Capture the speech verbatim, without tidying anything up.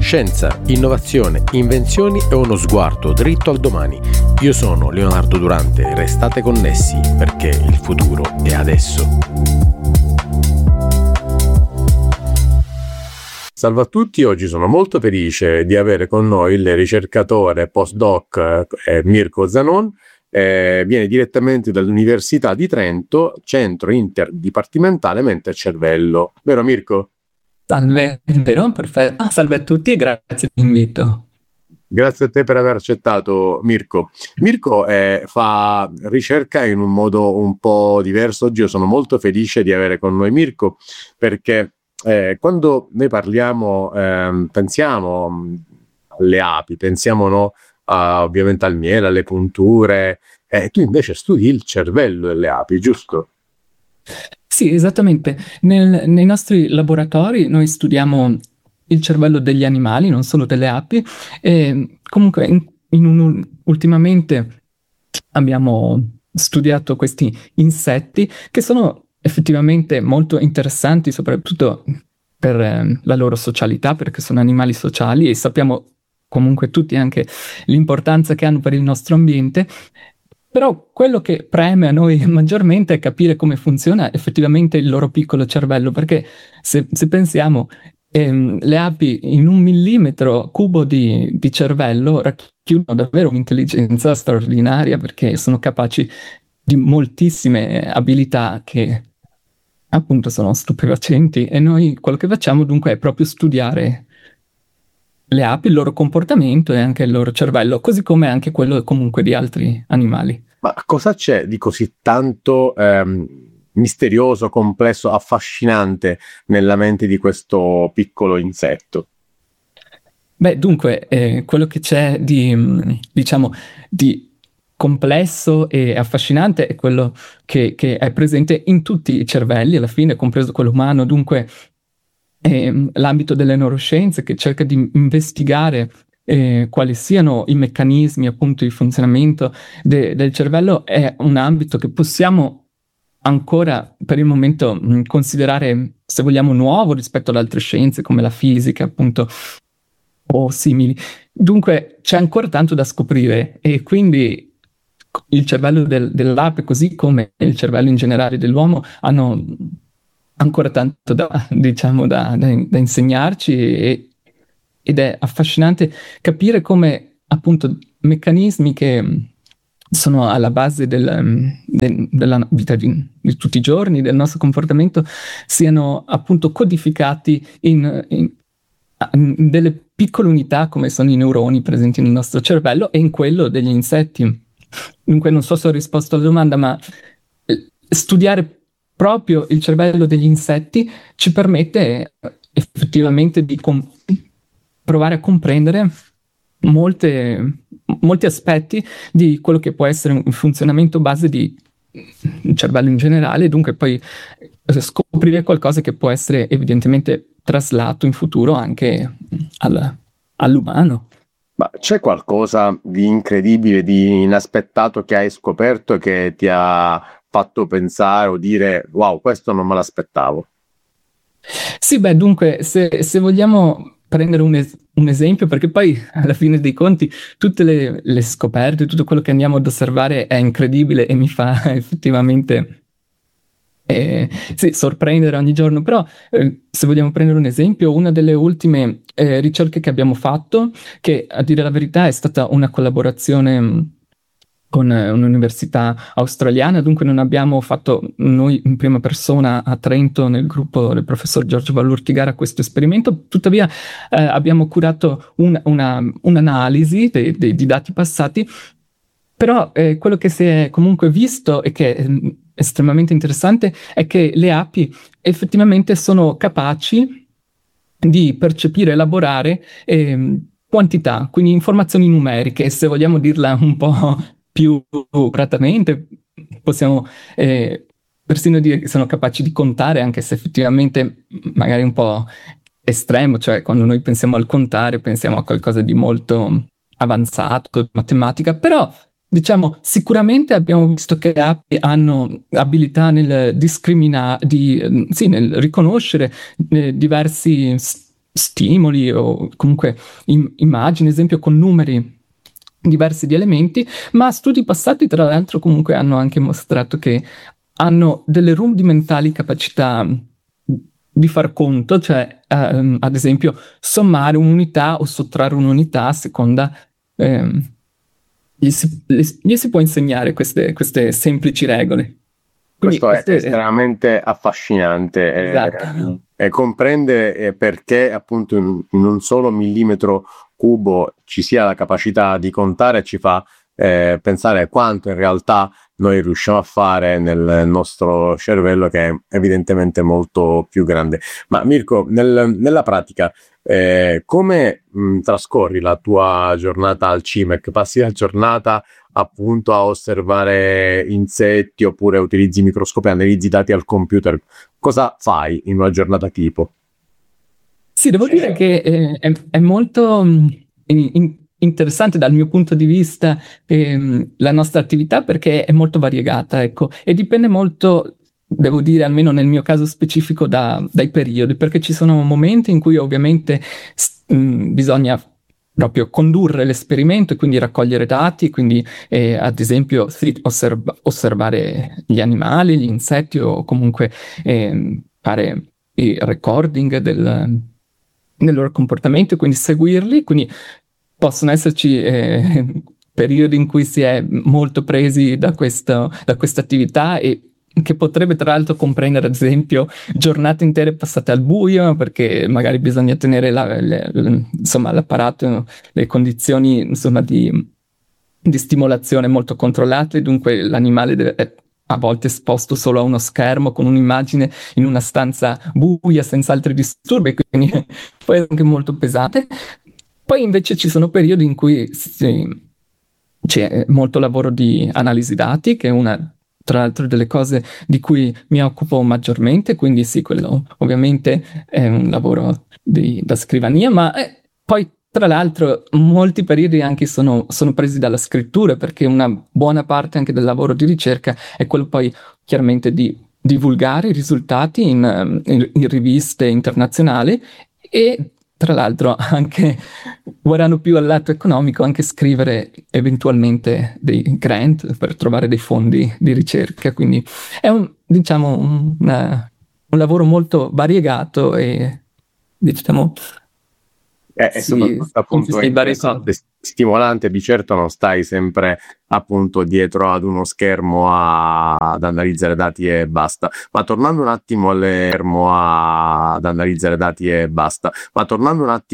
Scienza, innovazione, invenzioni e uno sguardo dritto al domani. Io sono Leonardo Durante, restate connessi perché il futuro è adesso. Salve a tutti, oggi sono molto felice di avere con noi il ricercatore postdoc eh, Mirko Zanon. Eh, viene direttamente dall'Università di Trento, centro interdipartimentale mente e cervello. Vero Mirko? Salve, vero? Perfetto. Ah, salve a tutti e grazie dell'invito. Grazie a te per aver accettato, Mirko. Mirko eh, fa ricerca in un modo un po' diverso. Oggi io sono molto felice di avere con noi Mirko perché eh, quando noi parliamo, eh, pensiamo alle api, pensiamo no, a, ovviamente al miele, alle punture, eh, tu invece studi il cervello delle api, giusto? Sì, esattamente. Nel- nei nostri laboratori noi studiamo il cervello degli animali, non solo delle api, e comunque in, in un- ultimamente abbiamo studiato questi insetti che sono effettivamente molto interessanti, soprattutto per eh, la loro socialità, perché sono animali sociali e sappiamo comunque tutti anche l'importanza che hanno per il nostro ambiente. Però quello che preme a noi maggiormente è capire come funziona effettivamente il loro piccolo cervello, perché se, se pensiamo, ehm, le api in un millimetro cubo di, di cervello racchiudono davvero un'intelligenza straordinaria, perché sono capaci di moltissime abilità che appunto sono stupefacenti, e noi quello che facciamo dunque è proprio studiare le api, il loro comportamento e anche il loro cervello, così come anche quello comunque di altri animali. Ma cosa c'è di così tanto ehm, misterioso, complesso, affascinante nella mente di questo piccolo insetto? Beh, dunque, eh, quello che c'è di, mh, diciamo, di complesso e affascinante è quello che, che è presente in tutti i cervelli, alla fine, compreso quello umano. Dunque, ehm, l'ambito delle neuroscienze che cerca di investigare eh, quali siano i meccanismi appunto di funzionamento de- del cervello è un ambito che possiamo ancora per il momento mh, considerare, se vogliamo, nuovo rispetto ad altre scienze come la fisica, appunto, o simili. Dunque c'è ancora tanto da scoprire, e quindi il cervello del- dell'ape, così come il cervello in generale dell'uomo, hanno ancora tanto da, diciamo, da, da- da insegnarci, e- ed è affascinante capire come appunto meccanismi che mh, sono alla base del, mh, de- della vita di, di tutti i giorni, del nostro comportamento, siano appunto codificati in, in- in delle piccole unità come sono i neuroni presenti nel nostro cervello e in quello degli insetti. Dunque non so se ho risposto alla domanda, ma eh, studiare proprio il cervello degli insetti ci permette eh, effettivamente di com- provare a comprendere molte, molti aspetti di quello che può essere un funzionamento base di un cervello in generale, e dunque poi eh, scoprire qualcosa che può essere evidentemente traslato in futuro anche al- all'umano. Ma c'è qualcosa di incredibile, di inaspettato che hai scoperto e che ti ha fatto pensare o dire wow, questo non me l'aspettavo? Sì, beh, dunque, se, se vogliamo prendere un, es- un esempio, perché poi alla fine dei conti tutte le, le scoperte, tutto quello che andiamo ad osservare è incredibile e mi fa effettivamente eh, sì, sorprendere ogni giorno. Però eh, se vogliamo prendere un esempio, una delle ultime eh, ricerche che abbiamo fatto, che a dire la verità è stata una collaborazione mh, con eh, un'università australiana, dunque non abbiamo fatto noi in prima persona a Trento nel gruppo del professor Giorgio Vallurtigara questo esperimento, tuttavia eh, abbiamo curato un- una- un'analisi dei, dei- di dati passati. Però eh, quello che si è comunque visto e che è ehm, estremamente interessante è che le api effettivamente sono capaci di percepire e elaborare ehm, quantità, quindi informazioni numeriche. Se vogliamo dirla un po' più accuratamente, possiamo eh, persino dire che sono capaci di contare, anche se effettivamente magari un po' estremo, cioè quando noi pensiamo al contare pensiamo a qualcosa di molto avanzato, matematica, però diciamo sicuramente abbiamo visto che le api hanno abilità nel discriminare, di, eh, sì, nel riconoscere eh, diversi s- stimoli o comunque im- immagini, ad esempio con numeri diversi di elementi, ma studi passati tra l'altro comunque hanno anche mostrato che hanno delle rudimentali capacità di far conto, cioè ehm, ad esempio sommare un'unità o sottrarre un'unità a seconda, ehm, gli, si, le- gli si può insegnare queste, queste semplici regole. Quindi Questo è queste, estremamente affascinante e, esatto. e comprende eh, perché appunto in, in un solo millimetro cubo ci sia la capacità di contare, ci fa eh, pensare quanto in realtà noi riusciamo a fare nel nostro cervello, che è evidentemente molto più grande. Ma Mirko, nel- nella pratica, eh, come mh, trascorri la tua giornata al C I M E C? Passi la giornata appunto a osservare insetti oppure utilizzi microscopi, analizzi i dati al computer? Cosa fai in una giornata tipo? Sì, devo dire che eh, è, è molto mh, in- interessante dal mio punto di vista ehm, la nostra attività perché è molto variegata, ecco, e dipende molto, devo dire, almeno nel mio caso specifico, da- dai periodi, perché ci sono momenti in cui ovviamente s- mh, bisogna proprio condurre l'esperimento e quindi raccogliere dati, quindi eh, ad esempio sì, osserva- osservare gli animali, gli insetti o comunque ehm, fare i recording del, del loro comportamento e quindi seguirli. Quindi possono esserci eh, periodi in cui si è molto presi da questo, da questa attività e che potrebbe tra l'altro comprendere ad esempio giornate intere passate al buio perché magari bisogna tenere la- le- le- insomma, l'apparato, le condizioni insomma, di, di stimolazione molto controllate, dunque l'animale deve, è a volte esposto solo a uno schermo con un'immagine in una stanza buia senza altri disturbi, quindi poi è anche molto pesante. Poi invece ci sono periodi in cui si- c'è molto lavoro di analisi dati, che è una tra l'altro delle cose di cui mi occupo maggiormente, quindi sì, quello ovviamente è un lavoro di- da scrivania, ma eh, poi tra l'altro molti periodi anche sono, sono presi dalla scrittura, perché una buona parte anche del lavoro di ricerca è quello poi chiaramente di divulgare i risultati in, ehm, in- in riviste internazionali e tra l'altro anche guardando più al lato economico, anche scrivere eventualmente dei grant per trovare dei fondi di ricerca. Quindi è un, diciamo, un, una- un lavoro molto variegato e diciamo E, e si soprattutto appunto è consiste in varie cose. interessante, stimolante, di certo non stai sempre appunto dietro ad uno schermo a- ad analizzare dati e basta. Ma tornando un attimo alle- schermo a- ad analizzare dati e basta. Ma tornando un attimo